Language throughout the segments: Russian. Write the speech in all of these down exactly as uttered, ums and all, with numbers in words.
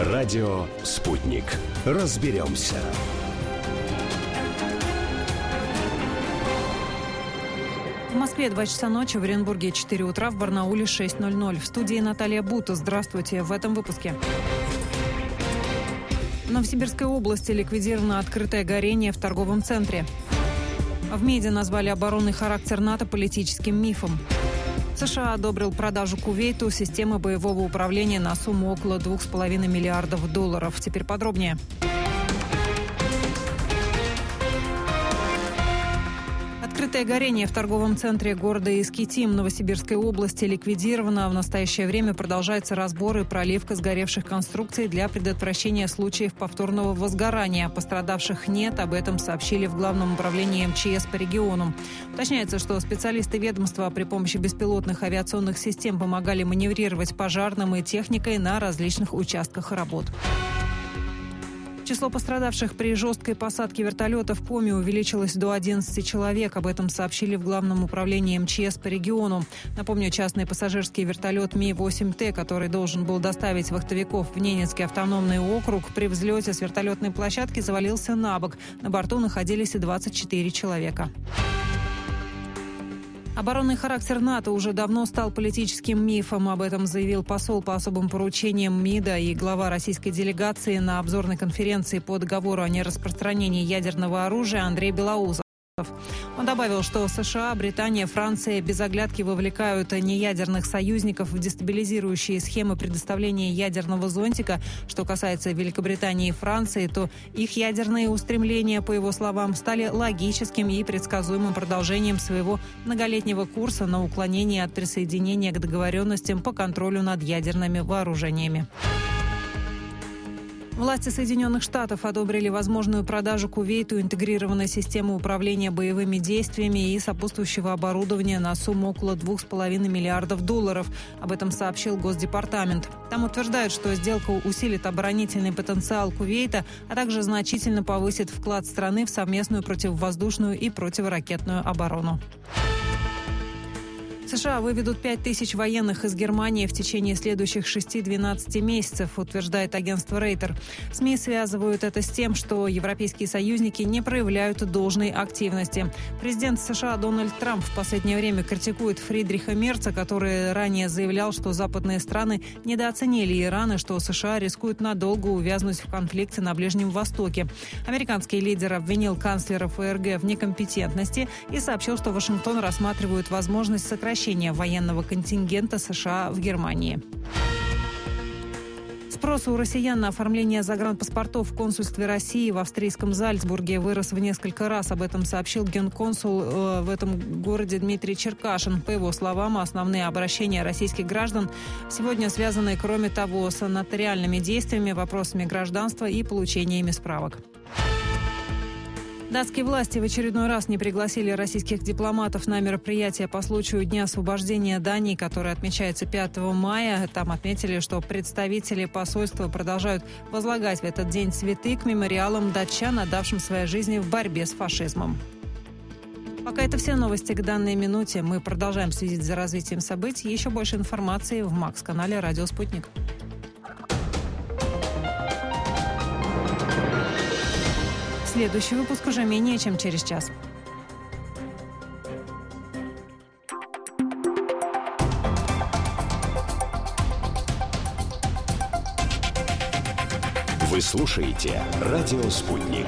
Радио «Спутник». Разберемся. В Москве два часа ночи, в Оренбурге четыре утра, в Барнауле шесть ноль ноль. В студии Наталья Бута. Здравствуйте в этом выпуске. В Новосибирской области ликвидировано открытое горение в торговом центре. В МИДе назвали оборонный характер НАТО политическим мифом. США одобрил продажу Кувейту системы боевого управления на сумму около двух с половиной миллиардов долларов. Теперь подробнее. Открытое горение в торговом центре города Искитим Новосибирской области ликвидировано. В настоящее время продолжается разбор и проливка сгоревших конструкций для предотвращения случаев повторного возгорания. Пострадавших нет, об этом сообщили в Главном управлении эм че эс по региону. Уточняется, что специалисты ведомства при помощи беспилотных авиационных систем помогали маневрировать пожарным и техникой на различных участках работ. Число пострадавших при жесткой посадке вертолета в Коми увеличилось до одиннадцати человек. Об этом сообщили в Главном управлении эм че эс по региону. Напомню, частный пассажирский вертолет Ми восемь Т, который должен был доставить вахтовиков в Ненецкий автономный округ, при взлете с вертолетной площадки завалился на бок. На борту находились и двадцать четыре человека. Оборонный характер НАТО уже давно стал политическим мифом. Об этом заявил посол по особым поручениям МИДа и глава российской делегации на обзорной конференции по договору о нераспространении ядерного оружия Андрей Белоусов. Он добавил, что США, Британия, Франция без оглядки вовлекают неядерных союзников в дестабилизирующие схемы предоставления ядерного зонтика. Что касается Великобритании и Франции, то их ядерные устремления, по его словам, стали логическим и предсказуемым продолжением своего многолетнего курса на уклонение от присоединения к договоренностям по контролю над ядерными вооружениями. Власти Соединенных Штатов одобрили возможную продажу Кувейту интегрированной системы управления боевыми действиями и сопутствующего оборудования на сумму около двух с половиной миллиардов долларов. Об этом сообщил Госдепартамент. Там утверждают, что сделка усилит оборонительный потенциал Кувейта, а также значительно повысит вклад страны в совместную противовоздушную и противоракетную оборону. США выведут пять тысяч военных из Германии в течение следующих шести-двенадцати месяцев, утверждает агентство Рейтер. СМИ связывают это с тем, что европейские союзники не проявляют должной активности. Президент США Дональд Трамп в последнее время критикует Фридриха Мерца, который ранее заявлял, что западные страны недооценили Иран и что США рискуют надолго увязнуть в конфликте на Ближнем Востоке. Американский лидер обвинил канцлера ФРГ в некомпетентности и сообщил, что Вашингтон рассматривает возможность сокращения военного контингента США в Германии. Спрос у россиян на оформление загранпаспортов в консульстве России в австрийском Зальцбурге вырос в несколько раз. Об этом сообщил генконсул в этом городе Дмитрий Черкашин. По его словам, основные обращения российских граждан сегодня связаны, кроме того, с нотариальными действиями, вопросами гражданства и получениями справок. Датские власти в очередной раз не пригласили российских дипломатов на мероприятие по случаю Дня освобождения Дании, который отмечается пятого мая. Там отметили, что представители посольства продолжают возлагать в этот день цветы к мемориалам датчан, отдавшим своей жизни в борьбе с фашизмом. Пока это все новости к данной минуте. Мы продолжаем следить за развитием событий. Еще больше информации в Макс-канале «Радио Спутник». Следующий выпуск уже менее чем через час. Вы слушаете «Радио Спутник».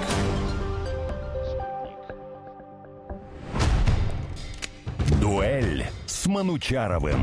Дуэль с Манучаровым.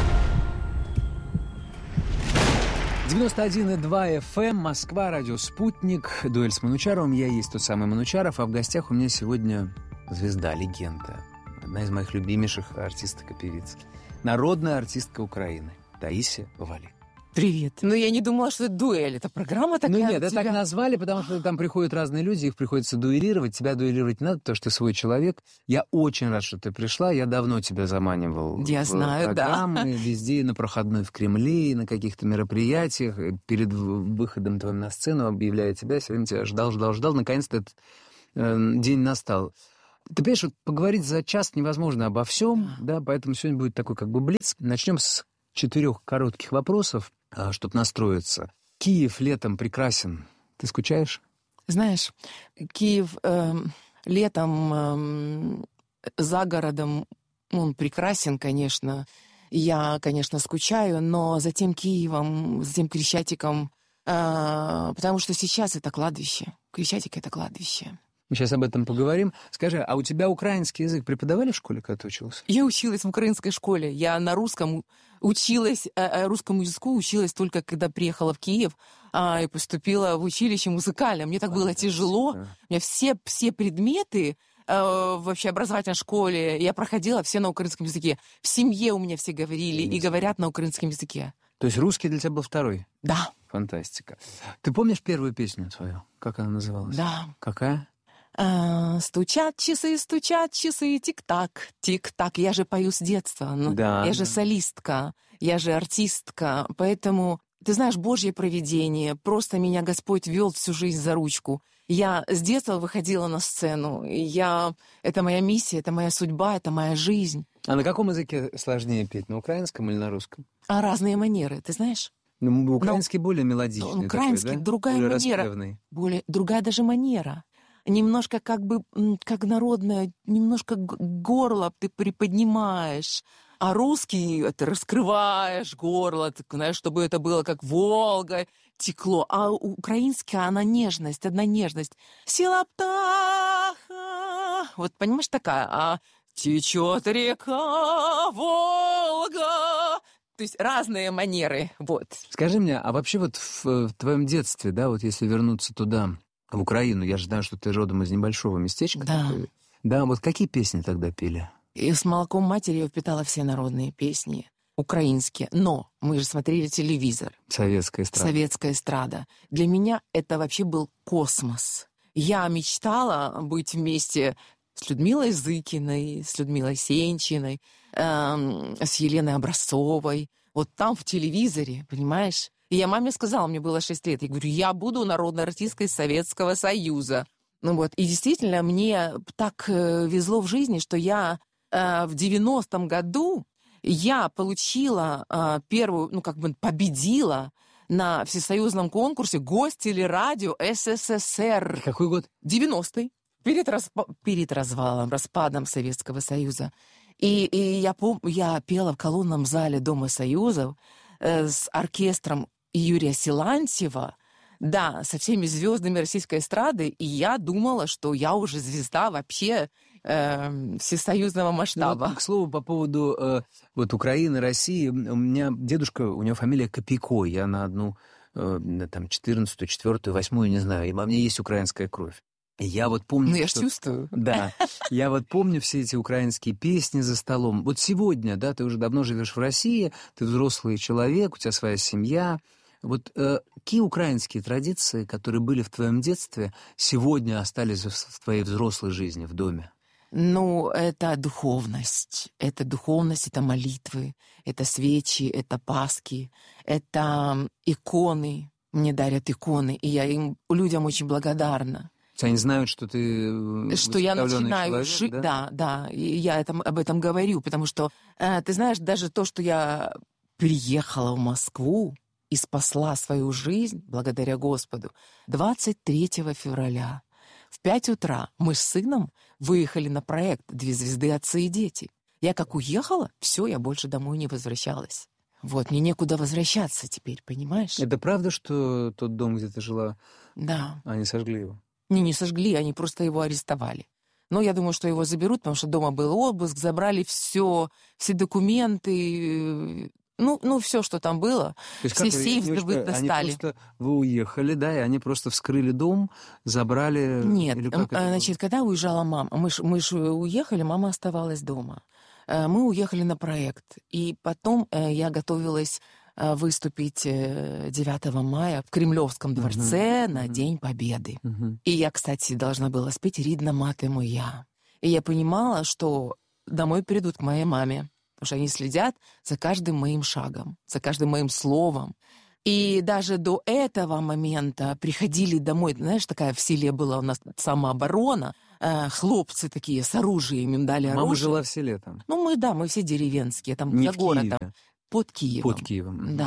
девяносто один и два эф эм, Москва, радио «Спутник», дуэль с Манучаровым. Я есть тот самый Манучаров, а в гостях у меня сегодня звезда, легенда. Одна из моих любимейших артисток и певиц. Народная артистка Украины Таисия Валик. Привет. Ну, я не думала, что это дуэль. Это программа такая. Ну, нет, это тебя... так назвали, потому что там приходят разные люди, их приходится дуэлировать. Тебя дуэлировать не надо, потому что ты свой человек. Я очень рад, что ты пришла. Я давно тебя заманивал я в знаю, программы, да. везде, на проходной в Кремле, на каких-то мероприятиях. Перед выходом твоим на сцену, объявляя тебя, все время тебя ждал, ждал, ждал. Наконец-то этот э, день настал. Ты понимаешь, вот поговорить за час невозможно обо всем, да, поэтому сегодня будет такой как бы блиц. Начнем с четырех коротких вопросов, чтобы настроиться. Киев летом прекрасен. Ты скучаешь? Знаешь, Киев э, летом э, за городом, он прекрасен, конечно. Я, конечно, скучаю, но за тем Киевом, за тем Крещатиком, э, потому что сейчас это кладбище. Крещатик — это кладбище. Мы сейчас об этом поговорим. Скажи, а у тебя украинский язык преподавали в школе, когда ты учился? Я училась в украинской школе. Я на русском училась, э, русскому языку училась только когда приехала в Киев э, и поступила в училище музыкальное. Мне так было тяжело. У меня все, все предметы э, в общеобразовательной школе я проходила все на украинском языке. В семье у меня все говорили и говорят на украинском языке. То есть русский для тебя был второй? Да. Фантастика. Ты помнишь первую песню свою? Как она называлась? Да. Какая? А, стучат часы, стучат часы, тик-так, тик-так. Я же пою с детства. Ну, да, я да. же солистка, я же артистка. Поэтому, ты знаешь, Божье провидение. Просто меня Господь вел всю жизнь за ручку. Я с детства выходила на сцену. Я... Это моя миссия, это моя судьба, это моя жизнь. А на каком языке сложнее петь? На украинском или на русском? А разные манеры, ты знаешь? Ну, украинский Но... более мелодичный. Ну, украинский, такой, да? другая более манера. Распевный. Более, другая даже манера. Немножко как бы, как народная, немножко горло ты приподнимаешь, а русский ты раскрываешь горло, ты, знаешь, чтобы это было как Волга, текло. А украинский, она нежность, одна нежность. Сила птаха. Вот, понимаешь, такая. А течет река Волга. То есть разные манеры, вот. Скажи мне, а вообще вот в, в твоем детстве, да, вот если вернуться туда, в Украину, я же знаю, что ты родом из небольшого местечка. Да. Такой. Да, вот какие песни тогда пели? И с молоком матери я впитала все народные песни, украинские. Но мы же смотрели телевизор. Советская эстрада. Советская эстрада. Для меня это вообще был космос. Я мечтала быть вместе с Людмилой Зыкиной, с Людмилой Сенчиной, эм, с Еленой Образцовой. Вот там в телевизоре, понимаешь? И я маме сказала, мне было шесть лет, я говорю, я буду народной артисткой Советского Союза. Ну вот, и действительно, мне так э, везло в жизни, что я э, в девяностом году я получила э, первую, ну как бы победила на всесоюзном конкурсе «Гость телерадио СССР». Какой год? девяностый. Перед, распа- перед развалом, распадом Советского Союза. И, и я, пом- я пела в колонном зале Дома Союзов э, с оркестром Юрия Силантьева, да, со всеми звездами российской эстрады, и я думала, что я уже звезда вообще э, всесоюзного масштаба. Ну, вот, к слову, по поводу э, вот Украины, России, у меня дедушка, у него фамилия Копейко, я на одну, э, там, четырнадцатую, четвертую, восьмую, не знаю, и во мне есть украинская кровь. Я вот помню... Ну, я что... ж чувствую. Да, я вот помню все эти украинские песни за столом. Вот сегодня, да, ты уже давно живешь в России, ты взрослый человек, у тебя своя семья. Вот э, какие украинские традиции, которые были в твоем детстве, сегодня остались в, в твоей взрослой жизни в доме? Ну, это духовность. Это духовность, это молитвы, это свечи, это пасхи, это иконы. Мне дарят иконы, и я им, людям очень благодарна. Они знают, что ты Что я начинаю человек, жить, да? да, да, и я это, об этом говорю, потому что, э, ты знаешь, даже то, что я приехала в Москву и спасла свою жизнь, благодаря Господу, двадцать третьего февраля в пять утра мы с сыном выехали на проект «Две звезды, отцы и дети». Я как уехала, все, я больше домой не возвращалась. Вот, мне некуда возвращаться теперь, понимаешь? Это правда, что тот дом, где ты жила, Да. они сожгли его? Не, не сожгли, они просто его арестовали. Но я думаю, что его заберут, потому что дома был обыск, забрали все, все документы, ну, ну все, что там было. Все сейфы вы достали. Они просто, вы уехали, да, и они просто вскрыли дом, забрали... Нет, или как значит, это когда уезжала мама, мы ж, мы ж уехали, мама оставалась дома. Мы уехали на проект, и потом я готовилась выступить девятого мая в Кремлевском дворце uh-huh. на uh-huh. День Победы. Uh-huh. И я, кстати, должна была спеть «Ридна мати моя». И я понимала, что домой придут к моей маме, потому что они следят за каждым моим шагом, за каждым моим словом. И даже до этого момента приходили домой, знаешь, такая в селе была у нас самооборона, э, хлопцы такие с оружием, им дали оружие. Мама жила в селе там? Ну, мы, да, мы все деревенские, там Не за в городом. Киеве. Под Киевом. Под Киевом. Да.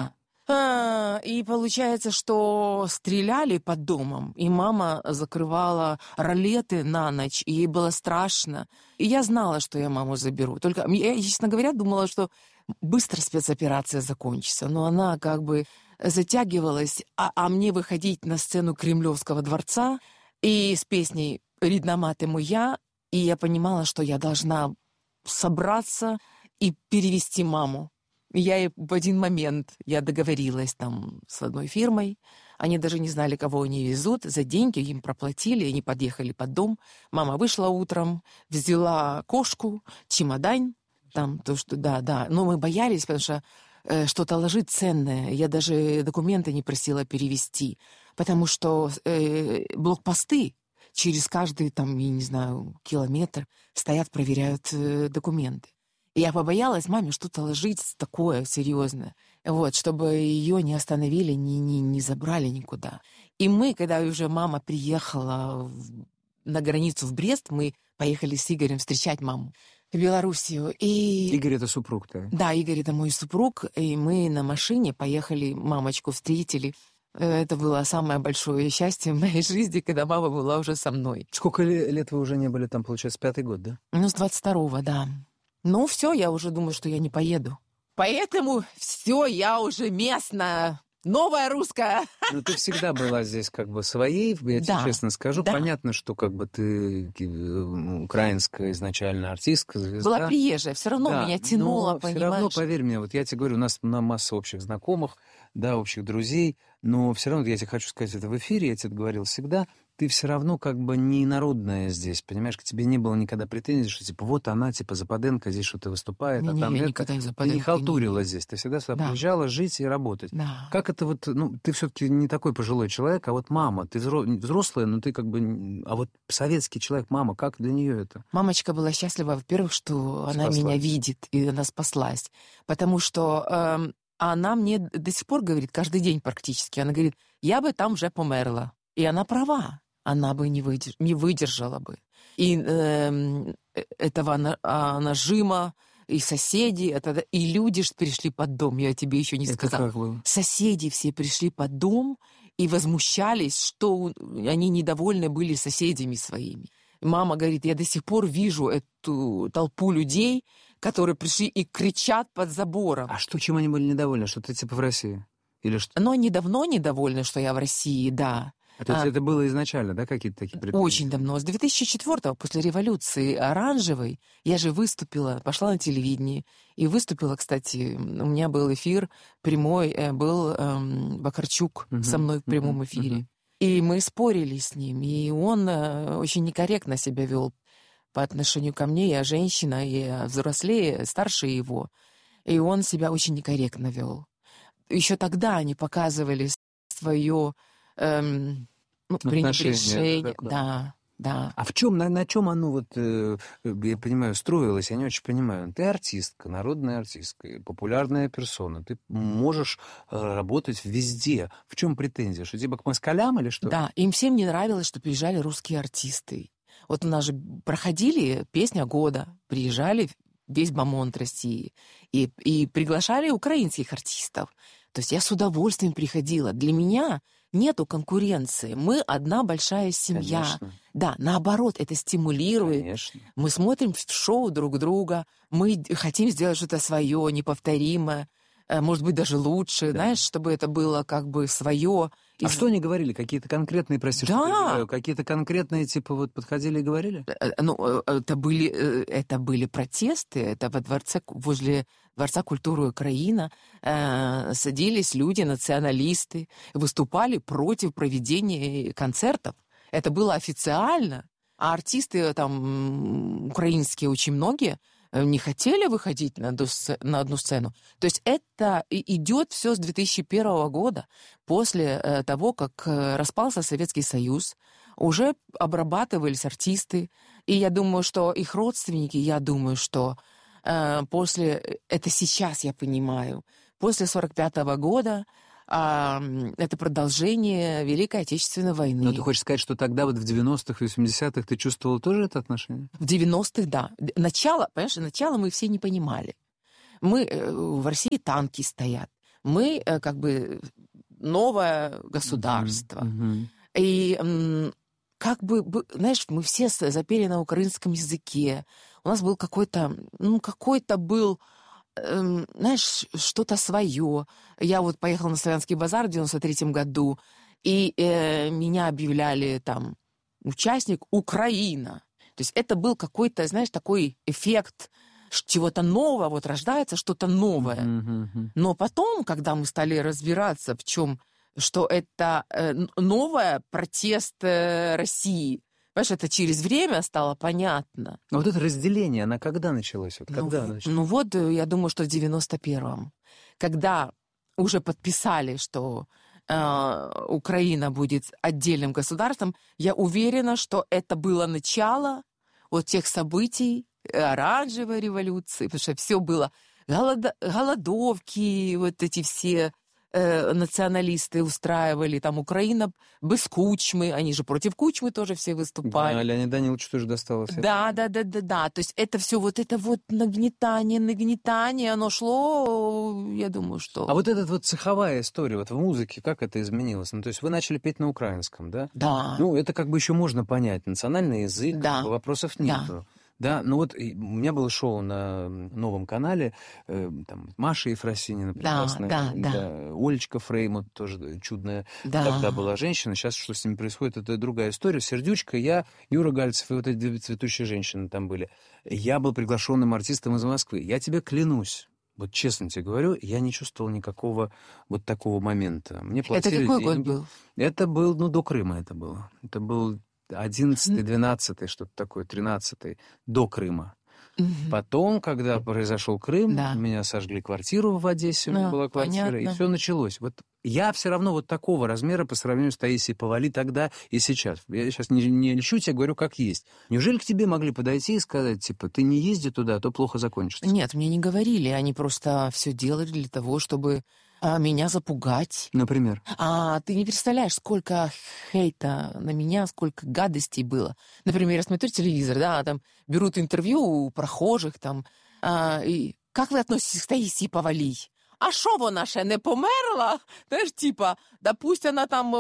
А, и получается, что стреляли под домом, и мама закрывала ролеты на ночь, и ей было страшно. И я знала, что я маму заберу. Только я, честно говоря, думала, что быстро спецоперация закончится, но она как бы затягивалась, а, а мне выходить на сцену Кремлевского дворца и с песней «Рідна мати моя», и я понимала, что я должна собраться и перевести маму. Я и в один момент я договорилась там с одной фирмой, они даже не знали, кого они везут, за деньги им проплатили, они подъехали под дом, мама вышла утром, взяла кошку, чемодан, там то, что, да, да, но мы боялись, потому что э, что-то ложить ценное, я даже документы не просила перевести, потому что э, блокпосты через каждый, там, я не знаю, километр стоят, проверяют э, документы. И я побоялась маме что-то ложить такое серьезное, вот, чтобы ее не остановили, не, не, не забрали никуда. И мы, когда уже мама приехала в, на границу в Брест, мы поехали с Игорем встречать маму в Белоруссию. И... Игорь — это супруг, да? Да, Игорь — это мой супруг, и мы на машине поехали, мамочку встретили. Это было самое большое счастье в моей жизни, когда мама была уже со мной. Сколько лет вы уже не были там, получается, пятый год, да? Ну, с двадцать второго, да. Ну, все, я уже думаю, что я не поеду. Поэтому все, я уже местная, новая русская. Ну, ты всегда была здесь как бы своей, я тебе Да, честно скажу. да. Понятно, что как бы ты э, украинская изначально артистка, звезда. Была приезжая, все равно Да, меня тянуло, но понимаешь? все равно, поверь мне, вот я тебе говорю, у нас на масса общих знакомых, да, общих друзей, но все равно, я тебе хочу сказать это в эфире, я тебе это говорил всегда, ты все равно как бы не народная здесь, понимаешь, к тебе не было никогда претензий, что типа вот она, типа Западенко здесь что-то выступает, Не, а не, там я это. никогда не Ты Западенко не не халтурила была. здесь, ты всегда сюда Да. приезжала жить и работать. Да. Как это вот, ну, ты все-таки не такой пожилой человек, а вот мама, ты взро- взрослая, но ты как бы, а вот советский человек, мама, как для нее это? Мамочка была счастлива, во-первых, что она Спаслась. меня видит, и она спаслась. Потому что эм, она мне до сих пор говорит, каждый день практически, она говорит, я бы там уже померла. И она права, она бы не, выдерж- не выдержала бы. И эм, э- этого на- а, нажима, и соседи, это, и люди ж пришли под дом, я тебе еще не Это сказала. как было? Соседи все пришли под дом и возмущались, что они недовольны были соседями своими. И мама говорит, я до сих пор вижу эту толпу людей, которые пришли и кричат под забором. А что, чем они были недовольны? Что ты типа в России? Или что? Но они давно недовольны, что я в России, да. Это, А. это было изначально, да, какие-то такие претензии? Очень давно. С две тысячи четвёртого, после революции оранжевой, я же выступила, пошла на телевидение. И выступила, кстати, у меня был эфир прямой, э, был эм, Вакарчук Мгм, со мной в прямом мгм, эфире. мгм. И мы спорили с ним, и он э, очень некорректно себя вел по отношению ко мне. Я женщина, я взрослее, старше его. И он себя очень некорректно вел. Еще тогда они показывали свое эм, ну, Отношение пренебрежение. такое. Да, да. А в чем, на, на чем оно, вот, э, я понимаю, строилось, я не очень понимаю. Ты артистка, народная артистка, популярная персона, ты можешь э, работать везде. В чем претензия? Что типа к москалям или что? Да, им всем не нравилось, что приезжали русские артисты. Вот у нас же проходили «Песня года», приезжали весь бомонд России и, и приглашали украинских артистов. То есть я с удовольствием приходила. Для меня нету конкуренции. Мы одна большая семья. Конечно, Да, наоборот, это стимулирует. конечно. Мы смотрим в шоу друг друга, мы хотим сделать что-то свое, неповторимое, э, может быть, даже лучше, Да. знаешь, чтобы это было как бы свое. А что они говорили? Какие-то конкретные, прости, что Да. перебиваю, какие-то конкретные, типа, вот подходили и говорили? Ну, э, это были, э, это были протесты, это во дворце, возле Дворца культуры Украина э, садились люди, националисты, выступали против проведения концертов. Это было официально. А артисты там м, украинские очень многие э, не хотели выходить на одну, сце- на одну сцену. То есть это и- идет все с две тысячи первого года, после э, того, как э, распался Советский Союз. Уже обрабатывались артисты. И я думаю, что их родственники, я думаю, что э, после... Это сейчас я понимаю. После сорок пятого года а, это продолжение Великой Отечественной войны. Ну, ты хочешь сказать, что тогда вот в девяностых, восьмидесятых ты чувствовала тоже это отношение? В девяностых, да. Начало, понимаешь, начало мы все не понимали. Мы, э, в России танки стоят. Мы э, как бы новое государство. Мгм. И м, как бы, бы, знаешь, мы все с- запели на украинском языке. У нас был какой-то, ну, какой-то был, эм, знаешь, что-то свое. Я вот поехала на Славянский базар в девяносто третьем году, и э, меня объявляли там участник Украина. То есть это был какой-то, знаешь, такой эффект ш- чего-то нового, вот рождается что-то новое. Мгм, мгм. Но потом, когда мы стали разбираться, в чем, что это э, н- новое протест э, России, понимаешь, это через время стало понятно. А вот это разделение, оно когда началось? Вот Ну, когда в- оно началось? ну вот, э, я думаю, что в девяносто первом, когда уже подписали, что э, Украина будет отдельным государством, я уверена, что это было начало вот тех событий, э, оранжевой революции, потому что все было, голода- голодовки, вот эти все э, националисты устраивали, там Украина без Кучмы, они же против Кучмы тоже все выступали. Да, Леонид Данилович тоже досталось. Да, да, да, да, да. То есть это все вот это вот нагнетание, нагнетание, оно шло, я думаю, что... А вот эта вот цеховая история, вот в музыке, как это изменилось? Ну, то есть вы начали петь на украинском, да? Да. Ну, это как бы еще можно понять. Национальный язык, Да. вопросов Да. нету. Да, ну вот и у меня было шоу на Новом канале, э, там Маша Ефросинина прекрасная, да, да. Олечка Фреймут тоже чудная Да. тогда была женщина, сейчас что с ними происходит, это другая история. Сердючка, я, Юра Гальцев и вот эти две цветущие женщины там были. Я был приглашенным артистом из Москвы. Я тебе клянусь, вот честно тебе говорю, я не чувствовал никакого вот такого момента. Мне Это платили какой год деньги. был? Это был, ну, до Крыма это было. Это был одиннадцатый, двенадцатый, что-то такое, тринадцатый, до Крыма. Мгм. Потом, когда произошел Крым, Да. у меня сожгли квартиру в Одессе, у меня А, была квартира, и понятно. все началось. Вот я все равно вот такого размера по сравнению с Таисией Повали тогда и сейчас. Я сейчас не, не льщу тебя, говорю, как есть. Неужели к тебе могли подойти и сказать, типа, ты не езди туда, а то плохо закончится? Нет, мне не говорили, они просто все делали для того, чтобы а, меня запугать. Например. А ты не представляешь, сколько хейта на меня, сколько гадостей было. Например, я смотрю телевизор, да, там берут интервью у прохожих, там, а, и как вы относитесь к Таисии Повалій? А що вона ще не померла? Знаєш, типа, да пусть она там,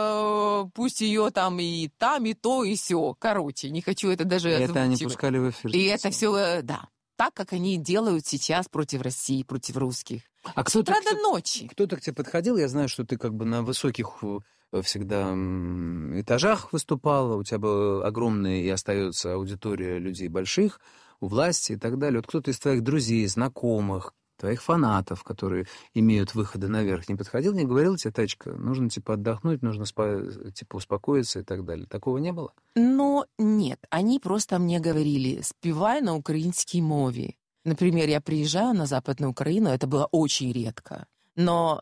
э, пусть ее там и там, и то, и сё. Короче, не хочу это даже Это они озвучивать. пускали в эфир. И это все, да, так, как они делают сейчас против России, против русских. А С кто-то, утра до кто- ночи. кто-то к тебе подходил, я знаю, что ты как бы на высоких э, всегда м, этажах выступала, у тебя была огромная и остается аудитория людей больших, у власти и так далее. Вот кто-то из твоих друзей, знакомых, твоих фанатов, которые имеют выходы наверх, не подходил, не говорил тебе, Тачка, нужно типа отдохнуть, нужно спа- типа успокоиться и так далее. Такого не было? Но нет, они просто мне говорили, спевай на украинской мове. Например, я приезжаю на Западную Украину, это было очень редко. Но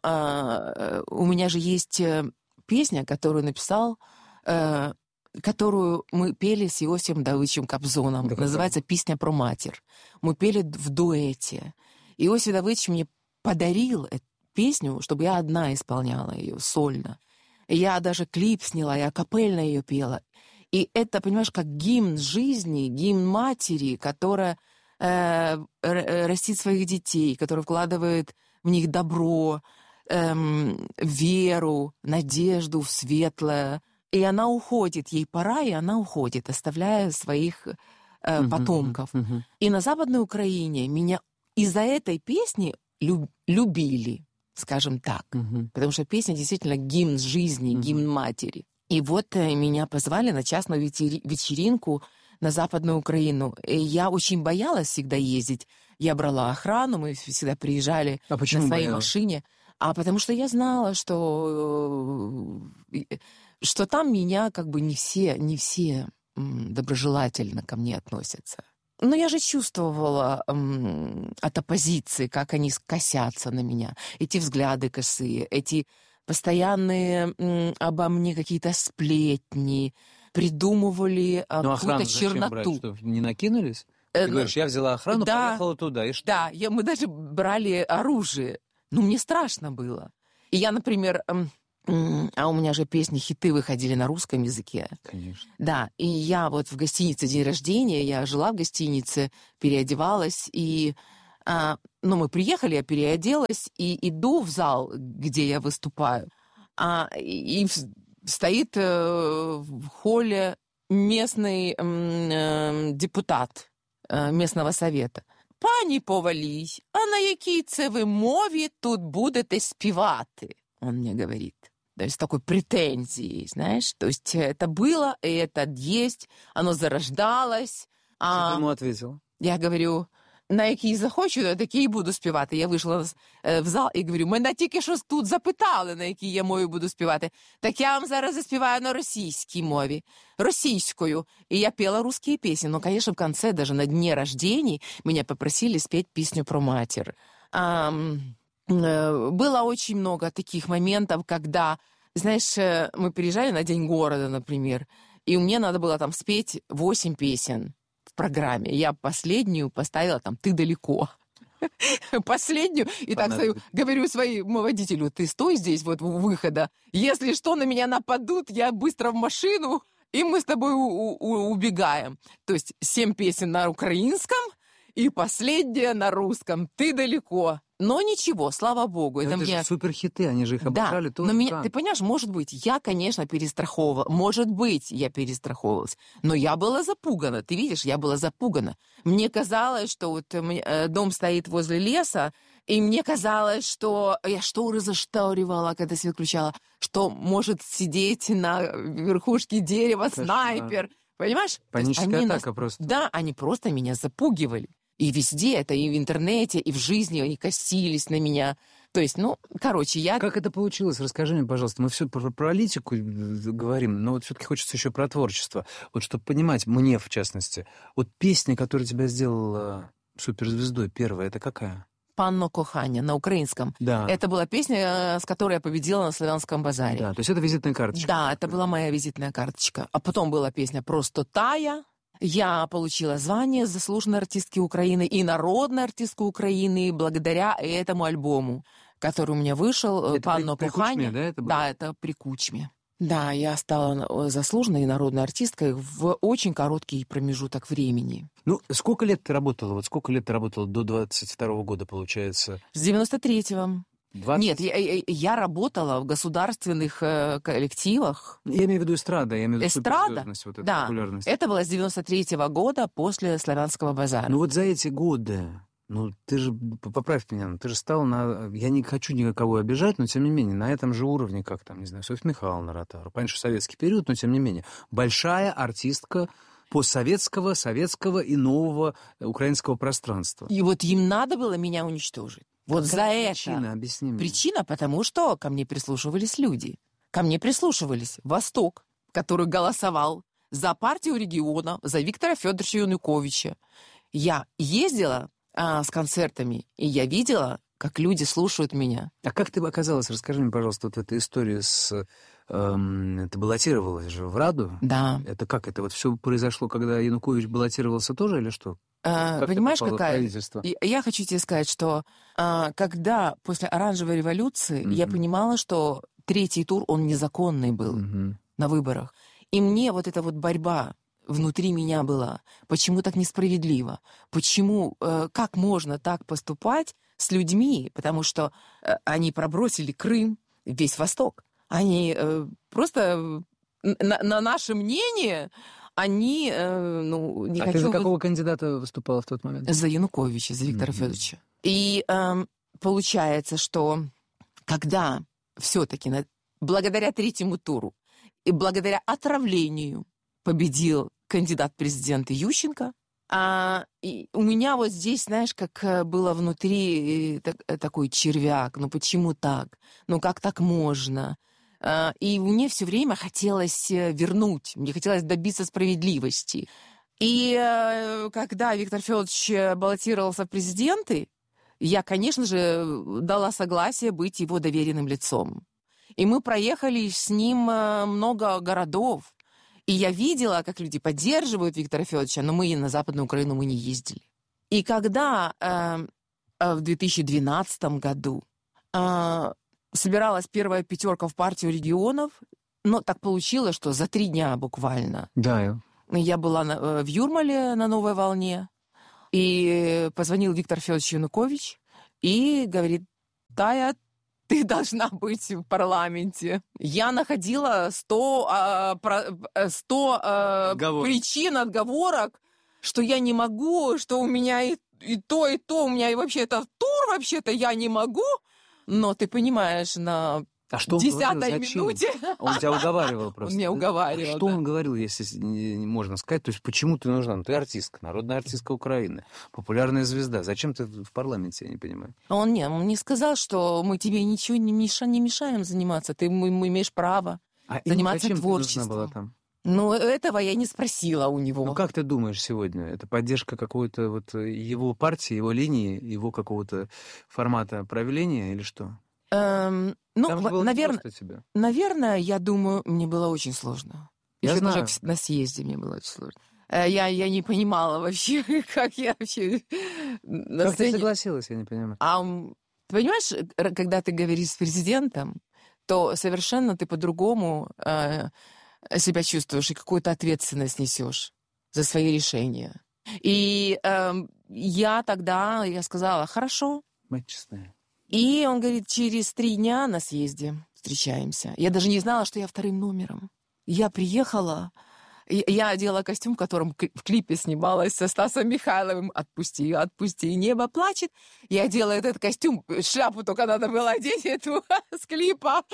э, у меня же есть э, песня, которую написал, э, которую мы пели с Иосифом Давыдовичем Кобзоном. Да, какая? Называется «Песня про матерь». Мы пели в дуэте. Иосиф Давыдович мне подарил эту песню, чтобы я одна исполняла ее сольно. И я даже клип сняла, я капельно ее пела. И это, понимаешь, как гимн жизни, гимн матери, которая э, р- растит своих детей, которая вкладывает в них добро, эм, веру, надежду в светлое. И она уходит, ей пора, и она уходит, оставляя своих э, Мгм, потомков. мгм. И на Западной Украине меня из-за этой песни люб- любили, скажем так. Мгм. Потому что песня действительно гимн жизни, Мгм. гимн матери. И вот э, меня позвали на частную вечери- вечеринку на Западную Украину. И я очень боялась всегда ездить. Я брала охрану, мы всегда приезжали А почему на своей боялась? машине. А потому что я знала, что, э, что там меня как бы не все, не все м, доброжелательно ко мне относятся. Но я же чувствовала м, от оппозиции, как они косятся на меня. Эти взгляды косые, эти постоянные м, обо мне какие-то сплетни, придумывали а, Ну, охрану какую-то зачем брать? черноту. Что, не накинулись? Э, Ты говоришь, я взяла охрану, да. поехала туда, и что? Да, я, мы даже брали оружие. Ну, мне страшно было. И я, например, м, м, а у меня же песни, хиты выходили на русском языке. Конечно. Да, и я вот в гостинице день рождения, я жила в гостинице, переодевалась, и А, ну, мы приехали, я переоделась и иду в зал, где я выступаю. А, и, и стоит э, в холле местный э, депутат э, местного совета. «Пані Повалій, а на якій це ви мові тут будете співати?» Он мне говорит. То есть с такой претензией, знаешь. То есть это было, и это есть, оно зарождалось. А... Что ты ему ответил? Я говорю, на якій захочу, на такій буду співати. Я вийшла в зал і говорю, мене тільки що тут запитали, на якій я мові буду співати. Так я вам зараз заспіваю на російській мові, російською. И я пела русские песни. Но, конечно, в конце, даже на дне рождений, меня попросили спеть песню про матерь. А, было очень много таких моментов, когда, знаешь, мы приезжали на День города, например, и мне надо было там спеть восемь песен в программе. Я последнюю поставила там «Ты далеко». Последнюю. И так стою, говорю своему водителю, ты стой здесь вот у выхода. Если что, на меня нападут, я быстро в машину, и мы с тобой у- у- убегаем. То есть семь песен на украинском и последняя на русском. «Ты далеко». Но ничего, слава богу. Это, это это мне... же суперхиты, они же их обожали Да, тоже. но меня, как? ты понимаешь, может быть, я, конечно, перестраховывала. Может быть, я перестраховывалась. Но я была запугана. Ты видишь, я была запугана. Мне казалось, что вот э, дом стоит возле леса, и мне казалось, что я шторы заштауривала, когда свет включала, что может сидеть на верхушке дерева Кошмар. снайпер. Понимаешь? То есть Паническая они атака нас- просто. Да, они просто меня запугивали. И везде это, и в интернете, и в жизни они косились на меня. То есть, ну, короче, я... Как это получилось? Расскажи мне, пожалуйста. Мы все про политику говорим, но вот все-таки хочется еще про творчество. Вот чтобы понимать, мне в частности, вот песня, которая тебя сделала суперзвездой, первая, это какая? «Панно кохання» на украинском. Да. Это была песня, э, с которой я победила на Славянском базаре. Да, то есть это визитная карточка. Да, это была моя визитная карточка. А потом была песня «Просто тая». Я получила звание заслуженной артистки Украины и народной артистки Украины благодаря этому альбому, который у меня вышел, Это «Панно при- при Кучме, кохання». да, это было? Да, это при Кучме. Да, я стала заслуженной народной артисткой в очень короткий промежуток времени. Ну, сколько лет ты работала? Вот сколько лет ты работала до двадцать второго года, получается? С девяносто третьего. двадцать? Нет, я, я- я работала в государственных э, коллективах. Я имею в виду эстрада, я имею в виду Эстрада? суперзвездность, вот эта Да, популярность. это было с девяносто третьего года после Славянского базара. Ну вот за эти годы, ну ты же, поправь меня, ну, ты же стал на... Я не хочу никого обижать, но тем не менее, на этом же уровне, как там, не знаю, Софья Михайловна Ротару. Понятно, что советский период, но тем не менее. Большая артистка постсоветского, советского и нового украинского пространства. И вот им надо было меня уничтожить. Вот за Какая это. причина? Объясни мне. Причина, потому что ко мне прислушивались люди. Ко мне прислушивались Восток, который голосовал за партию регионов, за Виктора Федоровича Януковича. Я ездила а, с концертами, и я видела, как люди слушают меня. А как ты оказалась, расскажи мне, пожалуйста, вот эта история с... эм, ты баллотировалась же в Раду? Да. Это как? Это вот все произошло, когда Янукович баллотировался тоже или что? А, Как ты понимаешь, попала в какая... правительство? И- Я хочу тебе сказать, что а, когда после оранжевой революции я Мгм. понимала, что третий тур, он незаконный был Мгм. на выборах. И мне вот эта вот борьба внутри меня была. Почему так несправедливо? Почему, э, как можно так поступать с людьми? Потому что э, они пробросили Крым, весь Восток. Они э, просто э, на, на наше мнение, они, э, ну, не А хочу... ты за вы- какого кандидата выступала в тот момент? За Януковича, за Виктора Мгм. Федоровича. И эм, получается, что когда все-таки благодаря третьему туру и благодаря отравлению победил кандидат в президенты Ющенко, а, и у меня вот здесь, знаешь, как э, было внутри э, так- э, такой червяк. Ну почему так? Ну как так можно? А, И мне все время хотелось э, вернуть, мне хотелось добиться справедливости. И э, когда Виктор Федорович э, баллотировался в президенты, я, конечно же, дала согласие быть его доверенным лицом. И мы проехали с ним э, много городов. И я видела, как люди поддерживают Виктора Федоровича, но мы на Западную Украину мы не ездили. И когда э, э, в две тысячи двенадцатом году э, собиралась первая пятерка в партию регионов, но так получилось, что за три дня буквально Да, я- я была на- э, в Юрмале на «Новой волне», И позвонил Виктор Федорович Янукович и говорит: Тая, ты должна быть в парламенте. Я находила сто, сто причин, отговорок, что я не могу, что у меня и, и то, и то, у меня и вообще это тур, вообще-то я не могу. Но ты понимаешь, на а что он десятой говорил? минуте... Он тебя уговаривал просто? Он меня уговаривал, Что да. он говорил, если можно сказать? То есть почему ты нужна? Ну, ты артистка, народная артистка Украины, популярная звезда. Зачем ты в парламенте, я не понимаю? Он не, он не сказал, что мы тебе ничего не, меша, не мешаем заниматься. Ты мы, мы имеешь право а заниматься зачем творчеством. Ты нужна была там? Ну, этого я не спросила у него. Ну, как ты думаешь сегодня? Это поддержка какой-то вот его партии, его линии, его какого-то формата правления или что? Эм, ну, наверное, наверное, я думаю, мне было очень сложно. Я Еще знаю. даже на съезде мне было очень сложно. Я, я не понимала вообще, как я вообще... На как сцене... ты согласилась, я не понимаю. А, ты понимаешь, когда ты говоришь с президентом, то совершенно ты по-другому э, себя чувствуешь и какую-то ответственность несешь за свои решения. И э, я тогда, я сказала, хорошо. Мать честная. И он говорит, через три дня на съезде встречаемся. Я даже не знала, что я вторым номером. Я приехала, я одела костюм, в котором в клипе снималась со Стасом Михайловым. «Отпусти, отпусти, небо плачет». Я одела этот костюм, шляпу только надо было одеть эту с клипа.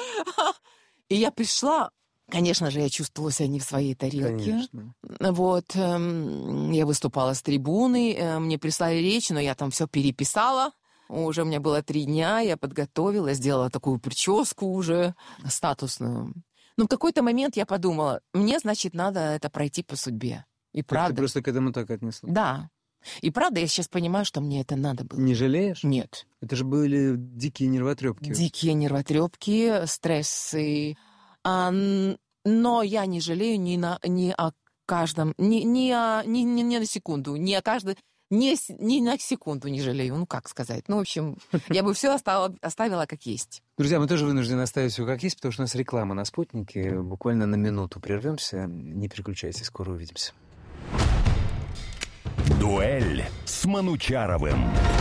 И я пришла. Конечно же, я чувствовала себя не в своей тарелке. Конечно. Вот, эм, я выступала с трибуны, э, мне прислали речь, но я там все переписала. Уже у меня было три дня, я подготовила, сделала такую прическу уже статусную. Но в какой-то момент я подумала, мне, значит, надо это пройти по судьбе. И так правда. Ты просто к этому так отнеслась? Да. И правда, я сейчас понимаю, что мне это надо было. Не жалеешь? Нет. Это же были дикие нервотрепки. Дикие нервотрепки, стрессы. А, но я не жалею ни, на, ни о каждом, ни, ни, о, ни, ни, ни на секунду, ни о каждом... Ни, ни на секунду не жалею, ну как сказать. Ну, в общем, я бы все оставила, оставила как есть. Друзья, мы тоже вынуждены оставить все как есть, потому что у нас реклама на «Спутнике». Буквально на минуту прервемся. Не переключайтесь, скоро увидимся. Дуэль с Манучаровым.